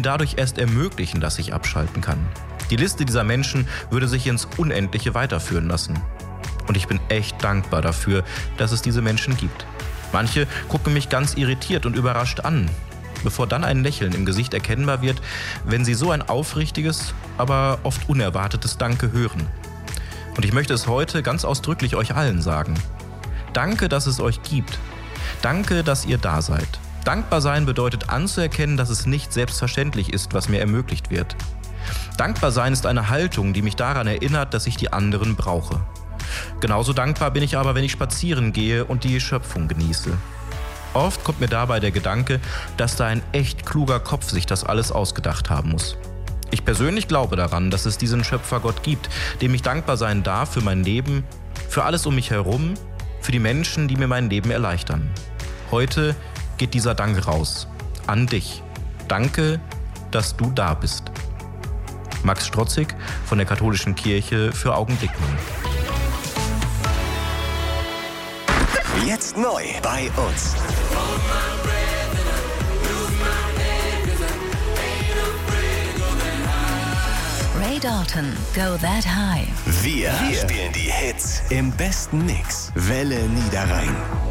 dadurch erst ermöglichen, dass ich abschalten kann. Die Liste dieser Menschen würde sich ins Unendliche weiterführen lassen. Und ich bin echt dankbar dafür, dass es diese Menschen gibt. Manche gucken mich ganz irritiert und überrascht an, bevor dann ein Lächeln im Gesicht erkennbar wird, wenn sie so ein aufrichtiges, aber oft unerwartetes Danke hören. Und ich möchte es heute ganz ausdrücklich euch allen sagen. Danke, dass es euch gibt. Danke, dass ihr da seid. Dankbar sein bedeutet anzuerkennen, dass es nicht selbstverständlich ist, was mir ermöglicht wird. Dankbar sein ist eine Haltung, die mich daran erinnert, dass ich die anderen brauche. Genauso dankbar bin ich aber, wenn ich spazieren gehe und die Schöpfung genieße. Oft kommt mir dabei der Gedanke, dass da ein echt kluger Kopf sich das alles ausgedacht haben muss. Ich persönlich glaube daran, dass es diesen Schöpfergott gibt, dem ich dankbar sein darf für mein Leben, für alles um mich herum, für die Menschen, die mir mein Leben erleichtern. Heute geht dieser Dank raus. An dich. Danke, dass du da bist. Max Strotzig von der Katholischen Kirche für Augenblickmann. Jetzt neu bei uns. Ray Dalton, Go That High. Wir spielen die Hits im besten Mix. Welle Niederrhein.